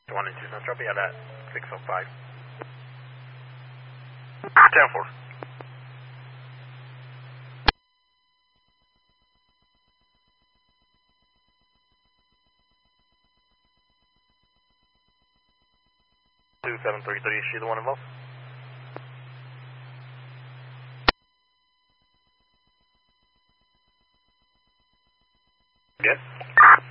1 and 2 Central, be at 605. 10-4. Two 733, is she the one involved? Yes.